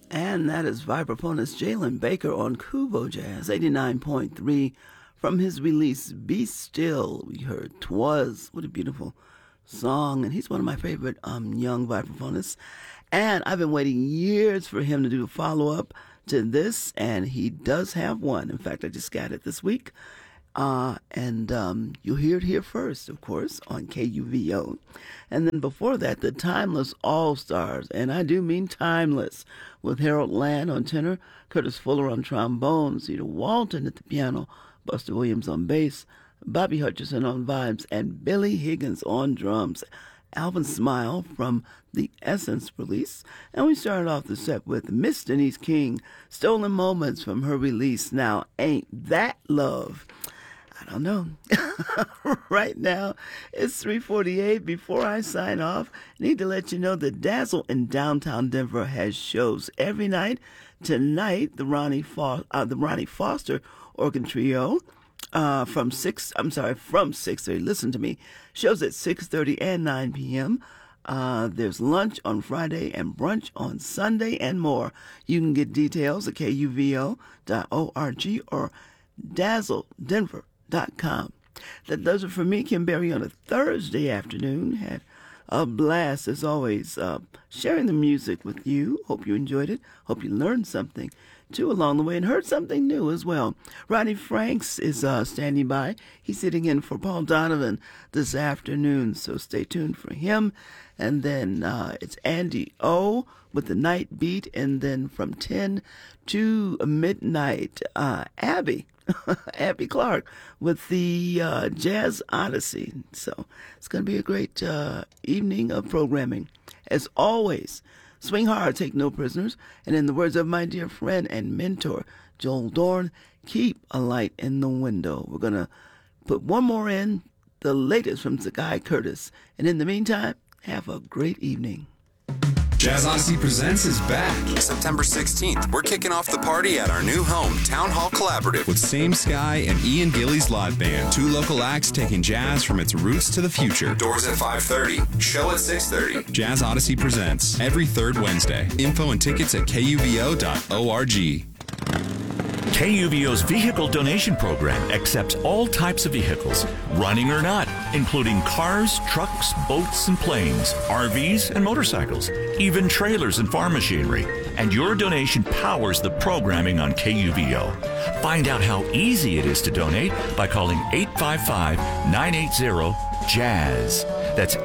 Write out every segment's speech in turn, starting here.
And that is vibraphonist Jalen Baker on Kubo Jazz 89.3 from his release Be Still. We heard 'Twas. What a beautiful song. And he's one of my favorite young vibraphonists. And I've been waiting years for him to do a follow-up to this, and he does have one. In fact, I just got it this week. And you'll hear it here first, of course, on KUVO. And then before that, the Timeless All-Stars, and I do mean timeless, with Harold Land on tenor, Curtis Fuller on trombone, Cedar Walton at the piano, Buster Williams on bass, Bobby Hutcherson on vibes, and Billy Higgins on drums. Alvin Smile from the Essence release. And we started off the set with Miss Denise King, Stolen Moments from her release, Now Ain't That Love? I don't know. Right now, it's 3:48. Before I sign off, I need to let you know that Dazzle in downtown Denver has shows every night. Tonight, the Ronnie Foster Organ Trio from 6:30. Listen to me. Shows at 6:30 and 9 p.m. There's lunch on Friday and brunch on Sunday and more. You can get details at kuvo.org or dazzledenver.com. That does it for me, Kim Berry, on a Thursday afternoon. Had a blast, as always, sharing the music with you. Hope you enjoyed it. Hope you learned something, too, along the way, and heard something new as well. Rodney Franks is standing by. He's sitting in for Paul Donovan this afternoon, so stay tuned for him. And then it's Andy O with the Night Beat, and then from 10 to midnight, Abby Clark with the Jazz Odyssey. So it's going to be a great evening of programming. As always, swing hard, take no prisoners. And in the words of my dear friend and mentor, Joel Dorn, keep a light in the window. We're going to put one more in, the latest from Zakai Curtis. And in the meantime, have a great evening. Jazz Odyssey Presents is back. September 16th, we're kicking off the party at our new home, Town Hall Collaborative. With Same Sky and Ian Gillies Live Band. Two local acts taking jazz from its roots to the future. Doors at 5:30. Show at 6:30. Jazz Odyssey Presents every third Wednesday. Info and tickets at kuvo.org. KUVO's vehicle donation program accepts all types of vehicles, running or not, including cars, trucks, boats, and planes, RVs and motorcycles, even trailers and farm machinery. And your donation powers the programming on KUVO. Find out how easy it is to donate by calling 855-980-JAZZ. That's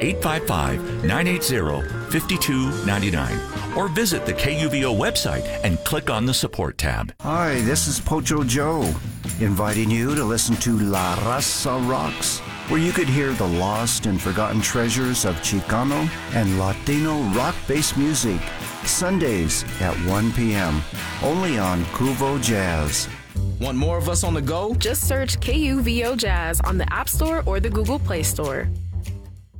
855-980-5299. Or visit the KUVO website and click on the support tab. Hi, this is Pocho Joe, inviting you to listen to La Raza Rocks, where you could hear the lost and forgotten treasures of Chicano and Latino rock-based music, Sundays at 1 p.m., only on Kuvo Jazz. Want more of us on the go? Just search KUVO Jazz on the App Store or the Google Play Store.